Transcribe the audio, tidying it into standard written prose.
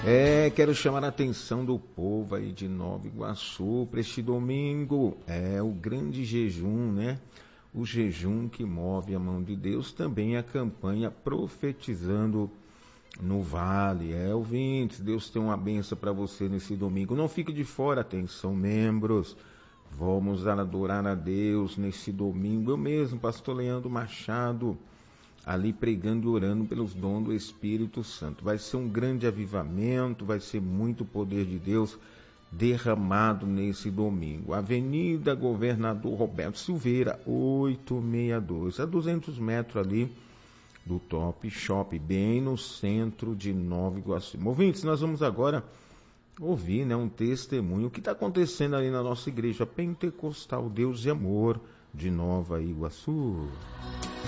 Quero chamar a atenção do povo aí de Nova Iguaçu para este domingo. É o grande jejum, né? O jejum que move a mão de Deus, também a campanha Profetizando no Vale. Ouvintes, Deus tem uma benção para você nesse domingo. Não fique de fora, atenção, membros. Vamos adorar a Deus nesse domingo. Eu mesmo, pastor Leandro Machado, ali pregando e orando pelos dons do Espírito Santo. Vai ser um grande avivamento, vai ser muito poder de Deus derramado nesse domingo. Avenida Governador Roberto Silveira, 862, a 200 metros ali do Top Shop, bem no centro de Nova Iguaçu. Ouvintes, nós vamos agora ouvir, um testemunho. O que está acontecendo ali na nossa igreja pentecostal Deus e Amor de Nova Iguaçu.